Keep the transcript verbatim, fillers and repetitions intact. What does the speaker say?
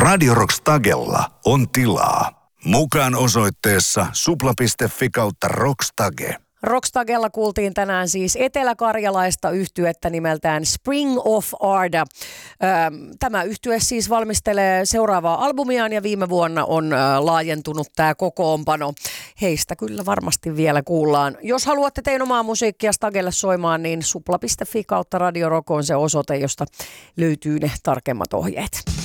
Radio Rock Stagella on tilaa. Mukaan osoitteessa supla piste fi kautta rockstage. Rockstagella kuultiin tänään siis eteläkarjalaista yhtyettä nimeltään Spring of Arda. Tämä yhtye siis valmistelee seuraavaa albumiaan ja viime vuonna on laajentunut tämä kokoonpano. Heistä kyllä varmasti vielä kuullaan. Jos haluatte tein omaa musiikkia Stagelle soimaan, niin supla piste fi kautta Radio Rock on se osoite, josta löytyy ne tarkemmat ohjeet.